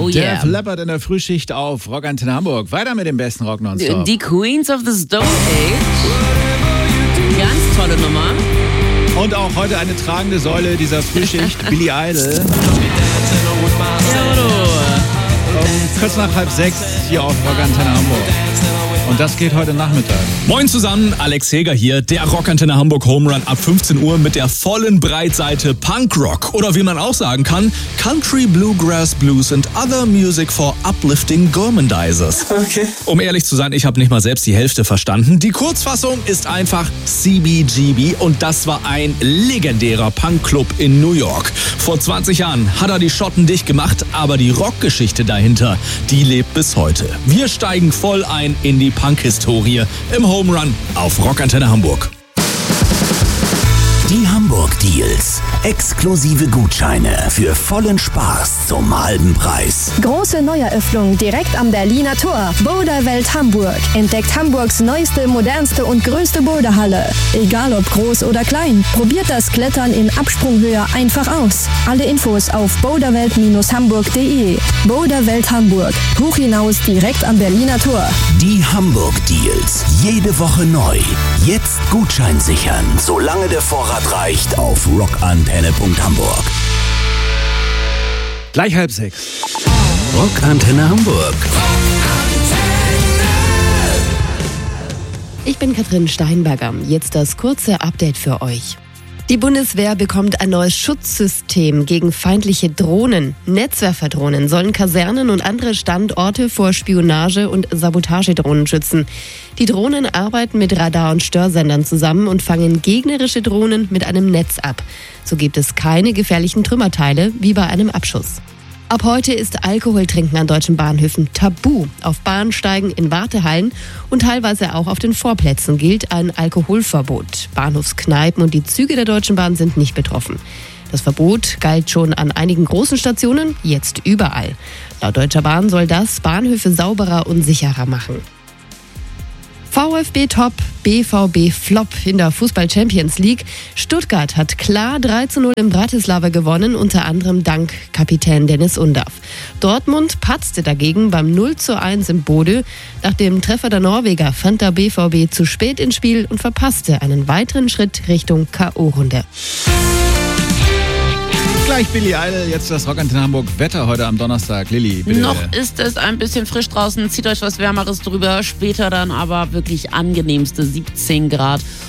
Oh Def yeah. Leppard in der Frühschicht auf Rock Antenne Hamburg. Weiter mit dem besten Rock nonstop. Die Queens of the Stone Age. Ganz tolle Nummer. Und auch heute eine tragende Säule dieser Frühschicht, Billy Idol. Ja, Kurz nach 5:30 hier auf Rock Antenne Hamburg. Und das geht heute Nachmittag. Moin zusammen, Alex Heger hier, der Rockantenne Hamburg Home Run ab 15 Uhr mit der vollen Breitseite Punkrock. Oder wie man auch sagen kann, Country, Bluegrass, Blues and other music for uplifting gormandizers. Okay. Um ehrlich zu sein, ich habe nicht mal selbst die Hälfte verstanden. Die Kurzfassung ist einfach CBGB und das war ein legendärer Punkclub in New York. Vor 20 Jahren hat er die Schotten dicht gemacht, aber die Rockgeschichte dahinter, die lebt bis heute. Wir steigen voll ein in die Punk-Historie im Home Run auf Rockantenne Hamburg. Die Hamburg Deals. Exklusive Gutscheine für vollen Spaß zum halben Preis. Große Neueröffnung direkt am Berliner Tor. Boulderwelt Hamburg. Entdeckt Hamburgs neueste, modernste und größte Boulderhalle. Egal ob groß oder klein, probiert das Klettern in Absprunghöhe einfach aus. Alle Infos auf boulderwelt-hamburg.de. Boulderwelt Hamburg. Hoch hinaus direkt am Berliner Tor. Die Hamburg Deals. Jede Woche neu. Jetzt Gutschein sichern, solange der Vorrat reicht auf rockantenne.hamburg. Gleich 5:30. Rockantenne Hamburg. Ich bin Katrin Steinberger. Jetzt das kurze Update für euch. Die Bundeswehr bekommt ein neues Schutzsystem gegen feindliche Drohnen. Netzwerferdrohnen sollen Kasernen und andere Standorte vor Spionage- und Sabotagedrohnen schützen. Die Drohnen arbeiten mit Radar- und Störsendern zusammen und fangen gegnerische Drohnen mit einem Netz ab. So gibt es keine gefährlichen Trümmerteile wie bei einem Abschuss. Ab heute ist Alkoholtrinken an deutschen Bahnhöfen tabu. Auf Bahnsteigen, in Wartehallen und teilweise auch auf den Vorplätzen gilt ein Alkoholverbot. Bahnhofskneipen und die Züge der Deutschen Bahn sind nicht betroffen. Das Verbot galt schon an einigen großen Stationen, jetzt überall. Laut Deutscher Bahn soll das Bahnhöfe sauberer und sicherer machen. VfB Top, BVB Flop in der Fußball-Champions League. Stuttgart hat klar 3:0 in Bratislava gewonnen, unter anderem dank Kapitän Dennis Undav. Dortmund patzte dagegen beim 0:1 im Bodø. Nach dem Treffer der Norweger fand der BVB zu spät ins Spiel und verpasste einen weiteren Schritt Richtung K.O.-Runde. Gleich Billy Idol, jetzt das Rock Antenne Hamburg Wetter heute am Donnerstag. Lilly, bitte. Noch ist es ein bisschen frisch draußen, zieht euch was Wärmeres drüber, später dann aber wirklich angenehmste 17 Grad.